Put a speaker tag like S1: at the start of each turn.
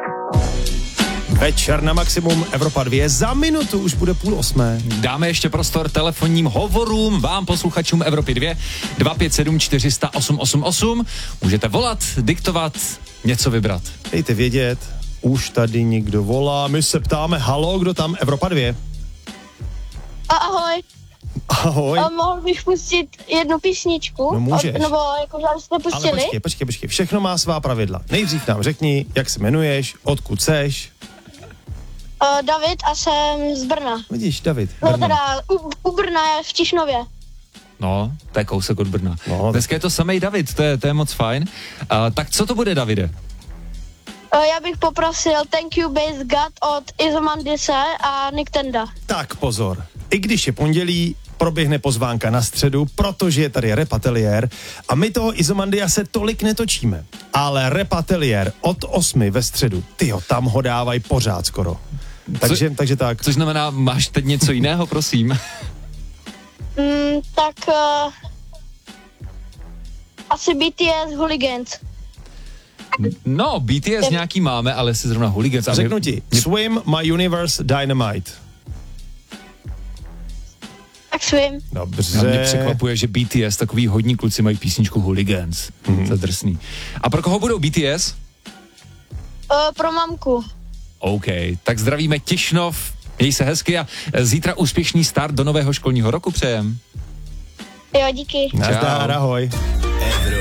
S1: Večer na maximum, Evropa 2, za minutu už bude 7:30.
S2: Dáme ještě prostor telefonním hovorům vám, posluchačům Evropy 2, 257 400 888. Můžete volat, diktovat, něco vybrat.
S1: Dejte vědět, už tady někdo volá, my se ptáme, halo, kdo tam, Evropa 2?
S3: Ahoj.
S1: Ahoj.
S3: Mohl bych pustit jednu písničku?
S1: No můžeš.
S3: Nebo jako, že jste pustili?
S1: Ale počkej, všechno má svá pravidla. Nejdřív nám řekni, jak se jmenuješ, odkud seš.
S3: David a jsem z Brna.
S1: Vidíš, David.
S3: No
S1: Brno.
S3: teda u Brna je v Tišnově.
S2: No, to je kousek od Brna.
S1: No,
S2: dneska je to samej David, to je moc fajn. Tak co to bude, Davide?
S3: Já bych poprosil Thank You Base God od Izomandise a Nick Tenda.
S1: Tak pozor, i když je pondělí, proběhne pozvánka na středu, protože je tady Rap Ateliér a my toho Izomandia se tolik netočíme. Ale Rap Ateliér od 8 ve středu, tyjo, tam ho dávají pořád skoro. Takže tak.
S2: Což znamená, máš teď něco jiného, prosím?
S3: Asi BTS Hooligans.
S2: No, BTS nějaký máme, ale si zrovna Hooligans.
S1: Řeknu ti, Swim, My Universe, Dynamite.
S3: Tak Swim.
S1: Dobře.
S2: Mě překvapuje, že BTS, takový hodní kluci mají písničku Hooligans. To je drsný. A pro koho budou BTS?
S3: Pro mamku.
S2: OK, tak zdravíme Tišnov, měj se hezky a zítra úspěšný start do nového školního roku přejem.
S3: Jo, díky.
S1: Nazdar, ahoj.